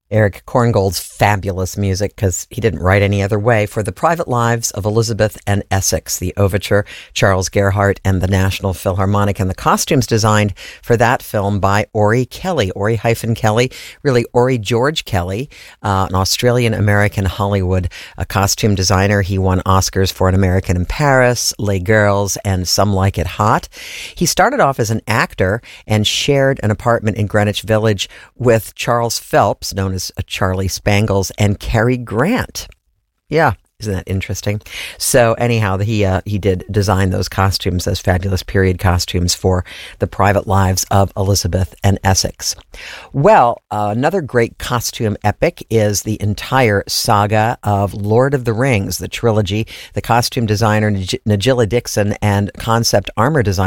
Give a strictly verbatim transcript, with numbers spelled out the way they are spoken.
Eric Korngold's fabulous music, because he didn't write any other way, for The Private Lives of Elizabeth and Essex, the overture, Charles Gerhardt and the National Philharmonic, and the costumes designed for that film by Ori Kelly, Ori hyphen Kelly, really Ori George Kelly, uh, an Australian-American Hollywood uh, costume designer. He won Oscars for An American in Paris, Les Girls, and Some Like It Hot. He started off as an actor and shared an apartment in Greenwich Village with Charles Phelps, known as Charlie Spangles, and Cary Grant. Yeah, isn't that interesting? So anyhow, he uh, he did design those costumes, those fabulous period costumes for The Private Lives of Elizabeth and Essex. Well, uh, another great costume epic is the entire saga of Lord of the Rings, the trilogy. The costume designer Nigella Dixon and concept armor designer